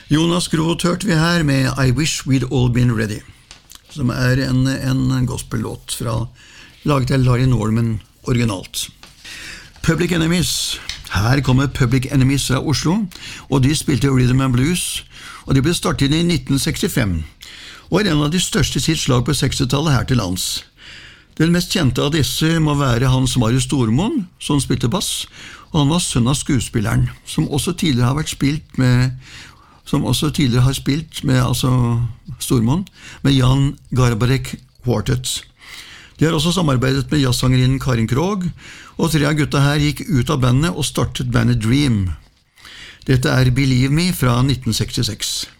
Jonas Groth hørte vi her med I Wish We'd All Been Ready, som en gospel-låt laget av Larry Norman originalt. Public Enemies. Her kommer Public Enemies fra Oslo, og de spilte Rhythm and Blues, og de ble startet i 1965, og en av de største sitt slag på 60-tallet her til lands. Den mest kjente av disse må være Hans Marius Stormoen, som spilte bass, og han var sønn av skuespilleren, som også tidligere har spilt med Stormoen, med Jan Garbarek Quartet. De har også samarbeidet med jazzsangerinnen Karin Krog, og 3 av gutta her gikk ut av bandet og startet bandet Dream. Dette er Believe Me fra 1966.